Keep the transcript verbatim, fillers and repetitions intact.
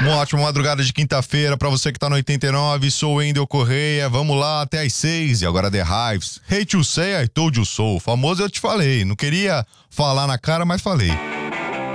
Uma ótima madrugada de quinta-feira pra você que tá no oitenta e nove, sou o Wendel Correia, vamos lá até às seis e agora The Hives. Hate you say, I told you so, famoso eu te falei, não queria falar na cara, mas falei.